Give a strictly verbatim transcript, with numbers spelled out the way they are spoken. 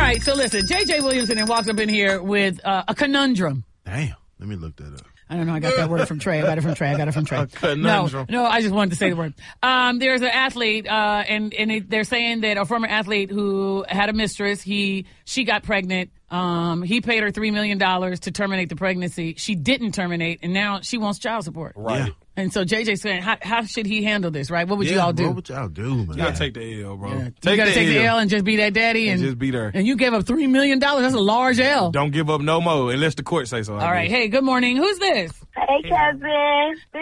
right, so listen, J J Williamson walks up in here with uh, a conundrum. Damn. Let me look that up. I don't know. I got that word from Trey. I got it from Trey. I got it from Trey. A conundrum. No, no, I just wanted to say the word. Um, there's an athlete, uh, and and it, they're saying that a former athlete who had a mistress, he she got pregnant. Um, he paid her three million dollars to terminate the pregnancy. She didn't terminate, and now she wants child support. Right. Yeah. And so J J's saying, how, how should he handle this? Right? What would yeah, you all do? What would y'all do, man? You gotta take the L, bro. Yeah. Take you gotta the take L. the L and just be that daddy, and, and just be there. And you gave up three million dollars. That's a large L. Don't give up no more unless the court say so. All right. Hey, good morning. Who's this? Hey, Kevin.